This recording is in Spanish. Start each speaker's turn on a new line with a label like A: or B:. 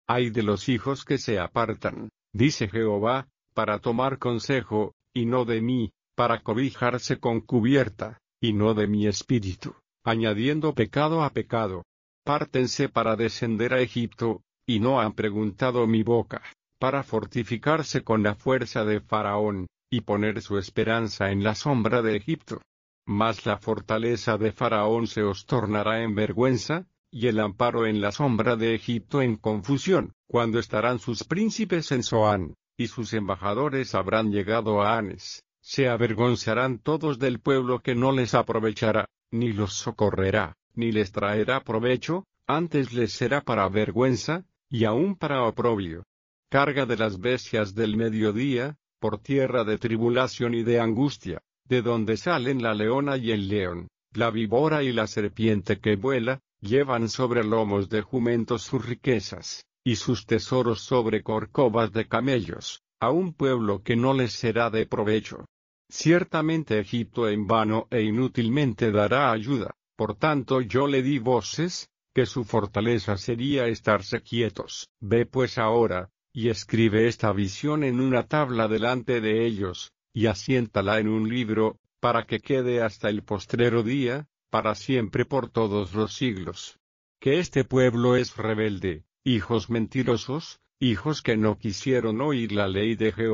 A: Ay de los hijos que se apartan, dice Jehová, para tomar consejo, y no de mí, para cobijarse con cubierta, y no de mi espíritu, añadiendo pecado a pecado. Pártense para descender a Egipto, y no han preguntado mi boca, para fortificarse con la fuerza de Faraón, y poner su esperanza en la sombra de Egipto. Mas la fortaleza de Faraón se os tornará en vergüenza, y el amparo en la sombra de Egipto en confusión, cuando estarán sus príncipes en Zoán, y sus embajadores habrán llegado a Hanes. Se avergonzarán todos del pueblo que no les aprovechará, ni los socorrerá, ni les traerá provecho, antes les será para vergüenza, y aún para oprobio. Carga de las bestias del mediodía, por tierra de tribulación y de angustia, de donde salen la leona y el león, la víbora y la serpiente que vuela, llevan sobre lomos de jumentos sus riquezas, y sus tesoros sobre corcovas de camellos, a un pueblo que no les será de provecho. Ciertamente Egipto en vano e inútilmente dará ayuda, por tanto yo le di voces, que su fortaleza sería estarse quietos. Ve pues ahora, y escribe esta visión en una tabla delante de ellos, y asiéntala en un libro, para que quede hasta el postrero día, para siempre por todos los siglos. Que este pueblo es rebelde, hijos mentirosos, hijos que no quisieron oír la ley de Jehová.